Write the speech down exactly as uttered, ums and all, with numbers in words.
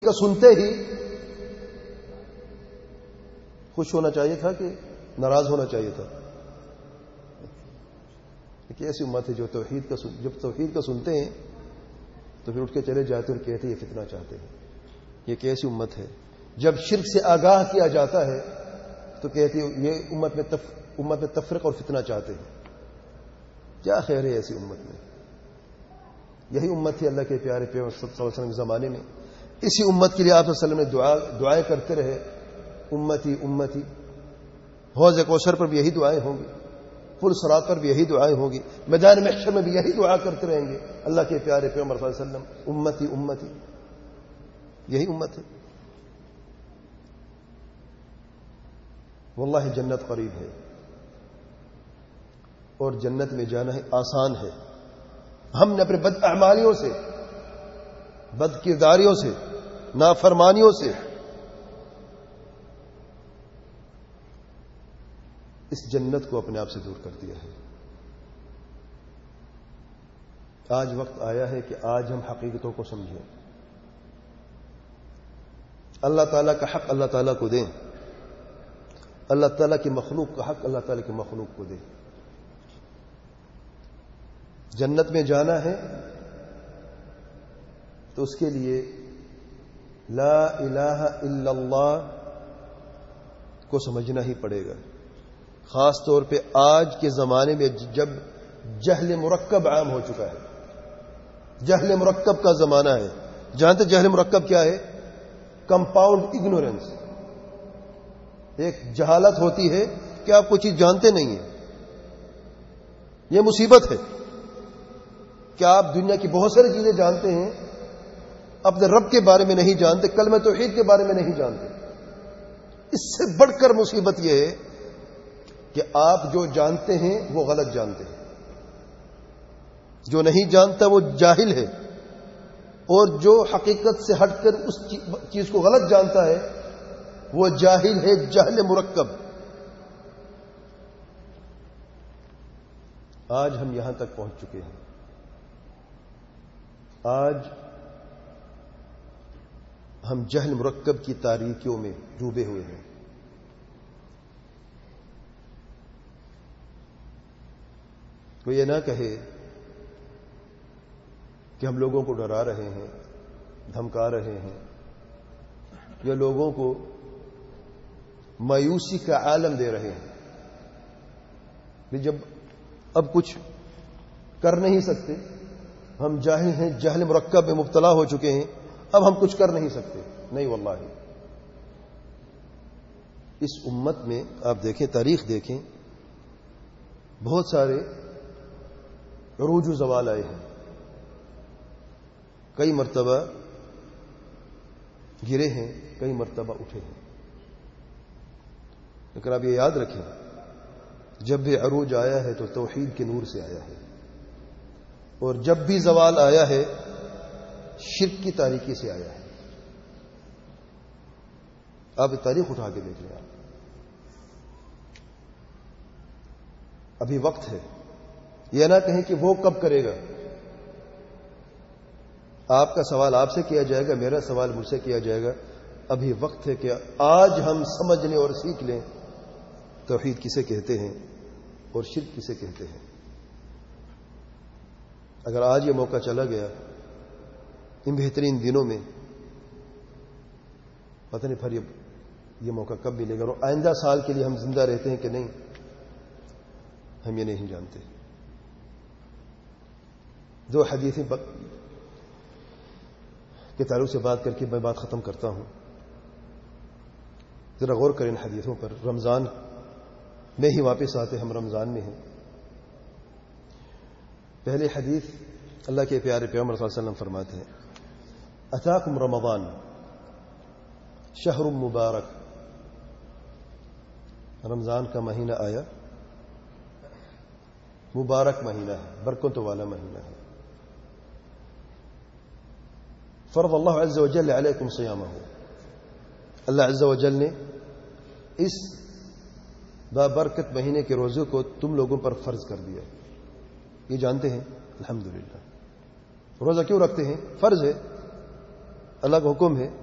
کا سنتے ہی خوش ہونا چاہیے تھا کہ ناراض ہونا چاہیے تھا؟ ایک ایسی امت ہے جو توحید کا سن... جب توحید کا سنتے ہیں تو پھر اٹھ کے چلے جاتے اور کہتے ہیں یہ فتنہ چاہتے ہیں. یہ ایک ایسی امت ہے جب شرک سے آگاہ کیا جاتا ہے تو کہتے ہیں یہ امت میں تف... امت میں تفرق اور فتنہ چاہتے ہیں. کیا خیر ہے ایسی امت میں؟ یہی امت تھی اللہ کے پیارے پیغمبر صلی اللہ علیہ وسلم کے زمانے میں. اسی امت کے لیے آپ صلی اللہ علیہ وسلم نے دعا دعائیں کرتے رہے، امتی امتی. حوض کوثر پر بھی یہی دعائیں ہوں گی، پل صراط پر بھی یہی دعائیں ہوں گی، میدان محشر میں بھی یہی دعا کرتے رہیں گے اللہ کے پیارے پیغمبر صلی اللہ علیہ وسلم، امتی امتی. یہی امت ہے. واللہ جنت قریب ہے اور جنت میں جانا ہے آسان ہے. ہم نے اپنے بد اعمالیوں سے، بد کرداریوں سے، نافرمانیوں سے اس جنت کو اپنے آپ سے دور کر دیا ہے. آج وقت آیا ہے کہ آج ہم حقیقتوں کو سمجھیں. اللہ تعالیٰ کا حق اللہ تعالیٰ کو دیں، اللہ تعالیٰ کی مخلوق کا حق اللہ تعالیٰ کی مخلوق کو دیں. جنت میں جانا ہے تو اس کے لیے لا الہ الا اللہ کو سمجھنا ہی پڑے گا. خاص طور پہ آج کے زمانے میں جب جہل مرکب عام ہو چکا ہے. جہل مرکب کا زمانہ ہے. جانتے جہل مرکب کیا ہے؟ Compound ignorance. ایک جہالت ہوتی ہے کہ آپ کوئی چیز جانتے نہیں ہیں. یہ مصیبت ہے کہ آپ دنیا کی بہت ساری چیزیں جانتے ہیں، اپنے رب کے بارے میں نہیں جانتے، کلمہ توحید کے بارے میں نہیں جانتے. اس سے بڑھ کر مصیبت یہ ہے کہ آپ جو جانتے ہیں وہ غلط جانتے ہیں. جو نہیں جانتا وہ جاہل ہے، اور جو حقیقت سے ہٹ کر اس چیز کو غلط جانتا ہے وہ جاہل ہے، جہل مرکب. آج ہم یہاں تک پہنچ چکے ہیں. آج ہم جہل مرکب کی تاریکیوں میں ڈوبے ہوئے ہیں. کوئی یہ نہ کہے کہ ہم لوگوں کو ڈرا رہے ہیں، دھمکا رہے ہیں، یا لوگوں کو مایوسی کا عالم دے رہے ہیں. جب اب کچھ کر نہیں سکتے، ہم جاہل ہیں، جہل مرکب میں مبتلا ہو چکے ہیں، اب ہم کچھ کر نہیں سکتے. نہیں واللہ. اس امت میں آپ دیکھیں، تاریخ دیکھیں، بہت سارے عروج و زوال آئے ہیں. کئی مرتبہ گرے ہیں، کئی مرتبہ اٹھے ہیں. لیکن آپ یہ یاد رکھیں، جب بھی عروج آیا ہے تو توحید کے نور سے آیا ہے، اور جب بھی زوال آیا ہے شرک کی تاریکی سے آیا ہے. آپ تاریخ اٹھا کے دیکھ لیں. آپ ابھی وقت ہے. یہ نہ کہیں کہ وہ کب کرے گا. آپ کا سوال آپ سے کیا جائے گا، میرا سوال مجھ سے کیا جائے گا. ابھی وقت ہے کہ آج ہم سمجھ لیں اور سیکھ لیں توحید کسے کہتے ہیں اور شرک کسے کہتے ہیں. اگر آج یہ موقع چلا گیا، ان بہترین دنوں میں، پتہ نہیں پھر یہ موقع کب ملے گا، اور آئندہ سال کے لیے ہم زندہ رہتے ہیں کہ نہیں، ہم یہ نہیں جانتے. دو حدیثیں کے تعلق سے بات کر کے میں بات ختم کرتا ہوں. ذرا غور کریں حدیثوں پر. رمضان میں ہی واپس آتے، ہم رمضان میں ہیں. پہلے حدیث اللہ کے پیارے پیغمبر صلی اللہ علیہ وسلم فرماتے ہیں: اتاکم رمضان شہر مبارک. رمضان کا مہینہ آیا، مبارک مہینہ ہے، برکتوں والا مہینہ ہے. فرض اللہ عز و جل علیکم صیامہ. اللہ عز و جل نے اس بابرکت مہینے کے روزے کو تم لوگوں پر فرض کر دیا. یہ جانتے ہیں؟ الحمدللہ. روزہ کیوں رکھتے ہیں؟ فرض ہے، اللہ کا حکم ہے.